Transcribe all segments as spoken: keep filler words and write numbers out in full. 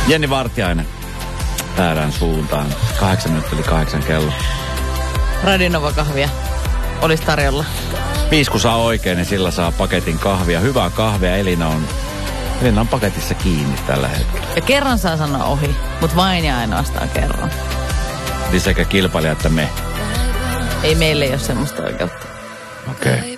Jenni Vartiainen Väärään suuntaan. Kahdeksan minuuttia yli kahdeksan kello. Radio Nova kahvia olisi tarjolla. Viisi kun saa oikein, niin sillä saa paketin kahvia. Hyvää kahvia. Elina on, Elina on paketissa kiinni tällä hetkellä. Ja kerran saa sanoa ohi, mutta vain ja ainoastaan kerran. Niin sekä kilpailija että me. Ei meille ole semmoista oikeutta. Okei. Okay.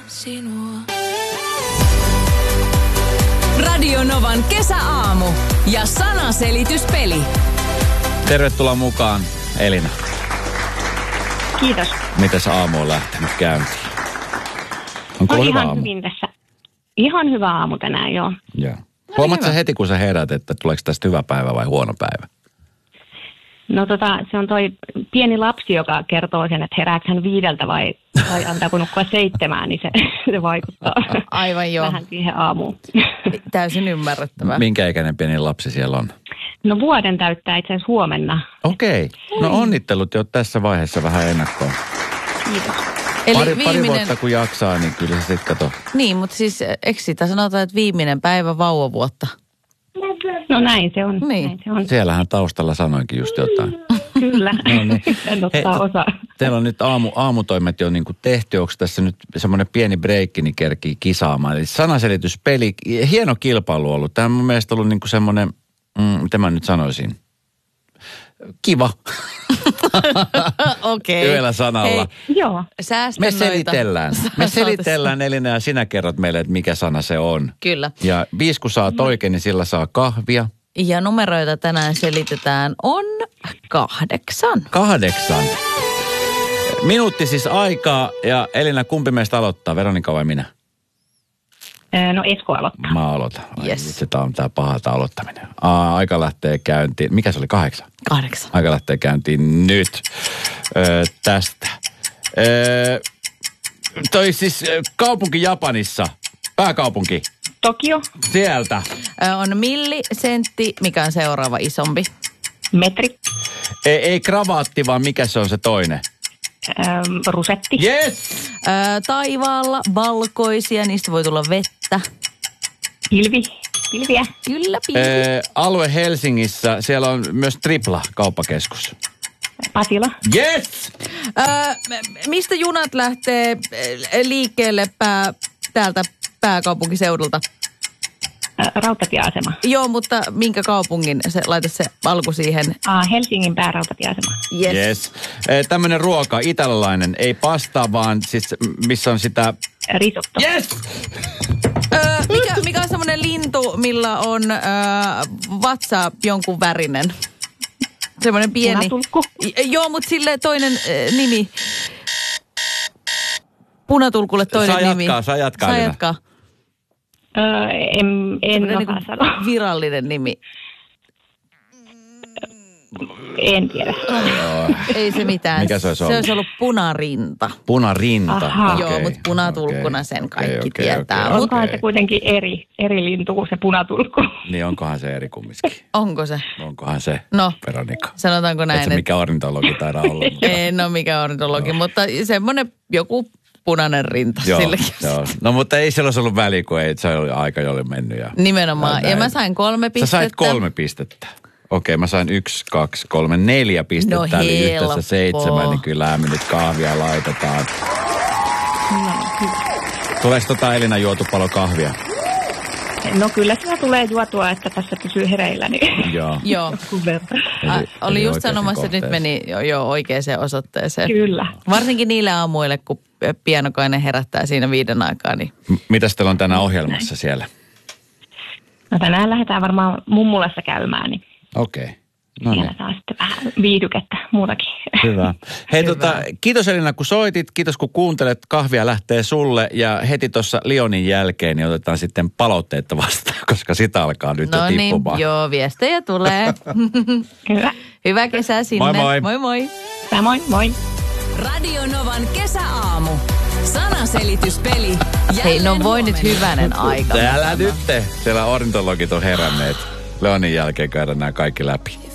Radio Novan kesäaamu ja sanaselityspeli. Tervetuloa mukaan, Elina. Kiitos. Mitäs aamu on lähtenyt käyntiin? Onko on hyvä ihan aamu? hyvin tässä. Ihan hyvä aamu tänään, joo. Joo. Huomaatko sä heti, kun sä herät, että tuleeko tästä hyvä päivä vai huono päivä? No tota, se on toi pieni lapsi, joka kertoo sen, että herääkö hän viideltä vai, vai antaako nukkua seitsemään, niin se, se vaikuttaa Aivan joo. vähän siihen aamuun. Täysin ymmärrettävää. Minkä ikäinen pieni lapsi siellä on? No vuoden täyttää itse asiassa huomenna. Okei. No onnittelut jo tässä vaiheessa vähän ennakkoon. Kiitos. Eli pari, viimeinen... pari vuotta kun jaksaa, niin kyllä se sitten kato. Niin, mutta siis eikö sitä sanotaan, että viimeinen päivä vauvavuotta? No näin se on. Niin. Näin se on. Siellähän taustalla sanoinkin just jotain. Kyllä. No niin. En ottaa Hei, osaa. Teillä on nyt aamu, aamutoimet jo niin kuin tehty. Onko tässä nyt semmoinen pieni breikki, niin kerkii kisaamaan? Eli sanaselityspeli, hieno kilpailu ollut. Tämä on mun mielestä ollut niin kuin semmoinen, mm, mitä mä nyt sanoisin, kiva. Okei. Yhdellä sanalla. Hei, Joo. säästä Me noita. selitellään. Me selitellään, Elina, ja sinä kerrot meille, että mikä sana se on. Kyllä. Ja viisi kun saat oikein, niin sillä saa kahvia. Ja numeroita tänään selitetään on kahdeksan. Kahdeksan. Minuutti siis aikaa. Ja Elina, kumpi meistä aloittaa? Veronika vai minä? No Esko aloittaa. Mä aloitan. Ai, Yes. vitsi, tää on tää pahalta aloittaminen. Aa, aika lähtee käyntiin. Mikä se oli? Kahdeksan? Kahdeksan. Aika lähtee käyntiin nyt. Öö, tästä. Öö, toi siis ö, kaupunki Japanissa. Pääkaupunki. Tokio, Ö, Sieltä. On milli, sentti, mikä on seuraava isompi. metri, Ei, ei kravaatti, vaan mikä se on se toinen? ähm, rusetti, Yes! Ö, Taivaalla valkoisia, niistä voi tulla vettä. pilvi, pilviä, Kyllä, pilvi. Öö, alue Helsingissä, siellä on myös Tripla kauppakeskus. Pasila, Yes! Ö, m- mistä junat lähtee ö, liikkeelle pää, täältä pääkaupunkiseudulta? äh, rautatieasema. Joo, mutta minkä kaupungin? Se, laita se alku siihen. Ah, Helsingin päärautatieasema. Yes. Yes. Öö, tämmönen ruoka, italialainen, ei pasta, vaan siis missä on sitä... Risotto. Yes! Ö, mikä, mikä on semmoinen lintu, millä on ö, vatsa jonkun värinen? Semmoinen pieni. Punatulkku. J- Joo, mutta sille toinen ö, nimi. Punatulkulle toinen Saa nimi. jatkaa, saa jatkaa, Saa Elina. jatkaa. Öö, en en Semmoinen osaa niinku sanoa. virallinen nimi. En tiedä. Ei se mitään. Mikä se olisi Se ollut? olisi ollut punarinta. Punarinta. Aha. Okei, Joo, mutta punatulkkuna okei, sen kaikki okei, okei, tietää. okei, Mut Onkohan okei. se kuitenkin eri, eri lintu kuin se punatulkku? Niin onkohan se eri kumminkin? onko se? Onkohan se, No, Veronika? sanotaanko Et näin, se että mikä ornitologi taida olla. Mutta... en ole mikään ornitologi, mutta semmoinen joku punainen rinta Joo, sillekin. joo. No mutta ei sillä olisi ollut väliä, kun ei, se oli aika jolle mennyt. Ja... Nimenomaan. Ja näin. mä sain kolme Sä pistettä. sait kolme pistettä. Okei, mä sain yksi, kaksi, kolme, neljä pistettä. No eli helppo. yhteensä seitsemän, niin kyllä nyt kahvia laitetaan. Tuleeko tota Elina juotu paljon kahvia? No kyllä sitä tulee juotua, että tässä pysyy hereillä. Niin. Joo. Joo. Kun verran. A, Eli- oli eli just oikeaan sanomassa, että nyt kohteeseen. meni jo, jo oikeaan osoitteeseen. Kyllä. Varsinkin niille aamuille, kun pienokainen herättää siinä viiden aikaa, niin M- Mitäs teillä on tänään ohjelmassa siellä? No tänään lähdetään varmaan mummulassa käymään, niin Okei. No siellä niin. saa sitten vähän viihdykettä muutakin. Hyvä. Hei Hyvä. tota, kiitos Elina kun soitit, kiitos kun kuuntelet, kahvia lähtee sulle ja heti tuossa Lionin jälkeen niin otetaan sitten palautteetta vastaan, koska sitä alkaa nyt jo no niin, tippumaan. joo, viestejä tulee. Hyvä. Hyvää kesää sinne. Moi moi. Moi moi. Samoin, moi. Radio Novan kesäaamu. Sanaselityspeli. Hei, no Jälleen voi nyt huomenna. hyvänen aika. Älä nyt te. Siellä ornitologit on heränneet. Leonin jälkeen käydään nämä kaikki läpi.